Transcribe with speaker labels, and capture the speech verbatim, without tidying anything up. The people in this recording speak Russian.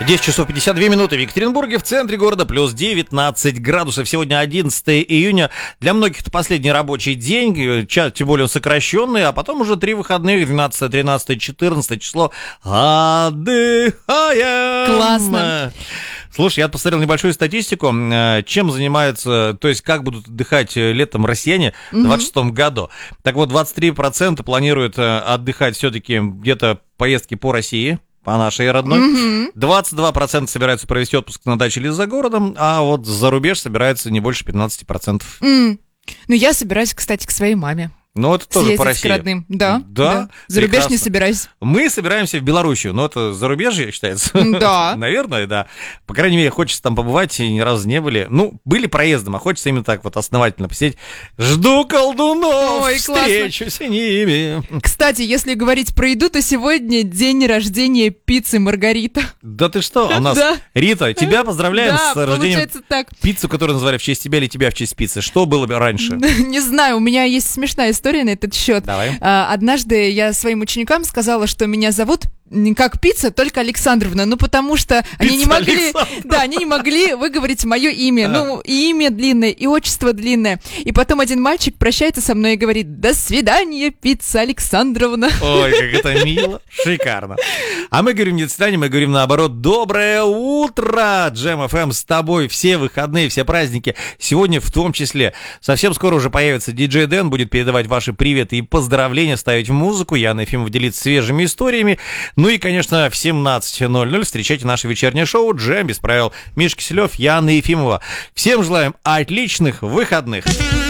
Speaker 1: десять часов пятьдесят две минуты в Екатеринбурге, в центре города, плюс девятнадцать градусов. Сегодня одиннадцатое июня. Для многих это последний рабочий день, тем более он сокращенный, а потом уже три выходных, двенадцатое, тринадцатое, четырнадцатое число. Отдыхаем!
Speaker 2: Классно!
Speaker 1: Слушай, я посмотрел небольшую статистику, чем занимаются, то есть как будут отдыхать летом россияне в двадцать шестом году. Так вот, двадцать три процента планируют отдыхать все-таки где-то поездки по России, по нашей родной. Mm-hmm. двадцать два процента собираются провести отпуск на даче или за городом, а вот за рубеж собирается не больше пятнадцать процентов.
Speaker 2: Mm. Ну, я собираюсь, кстати, к своей маме.
Speaker 1: Ну, это тоже
Speaker 2: съездить
Speaker 1: по России.
Speaker 2: К родным. Да,
Speaker 1: да,
Speaker 2: да. За рубеж не собираюсь.
Speaker 1: Мы собираемся в Белоруссию, но это зарубежье считается.
Speaker 2: Да.
Speaker 1: Наверное, да. По крайней мере, хочется там побывать, и ни разу не были. Ну, были проездом, а хочется именно так вот основательно посидеть. Жду колдунов,
Speaker 2: ой,
Speaker 1: встречусь с ними.
Speaker 2: Кстати, если говорить про еду, то сегодня день рождения пиццы Маргарита.
Speaker 1: Да ты что? У нас
Speaker 2: да.
Speaker 1: Рита, тебя поздравляем
Speaker 2: да,
Speaker 1: с рождением.
Speaker 2: Получается так.
Speaker 1: Пиццу, которую назвали в честь тебя или тебя в честь пиццы. Что было бы раньше?
Speaker 2: Не знаю, у меня есть смешная история на этот счет.
Speaker 1: Давай.
Speaker 2: Однажды я своим ученикам сказала, что меня зовут как пицца, только Александровна, ну потому что
Speaker 1: пицца
Speaker 2: они не могли,
Speaker 1: Александровна.
Speaker 2: да, они не могли выговорить мое имя,
Speaker 1: а.
Speaker 2: ну и имя длинное, и отчество длинное, и потом один мальчик прощается со мной и говорит: до свидания, пицца Александровна.
Speaker 1: Ой, как это мило, шикарно. А мы говорим не до свидания, мы говорим наоборот: доброе утро, Джем эф эм с тобой, все выходные, все праздники, сегодня в том числе. Совсем скоро уже появится диджей Дэн, будет передавать ваши приветы и поздравления, ставить музыку, Яна Ефимова делиться свежими историями. Ну и, конечно, в семнадцать ноль ноль встречайте наше вечернее шоу «Джем без правил». Миша Киселев, Яна Ефимова. Всем желаем отличных выходных.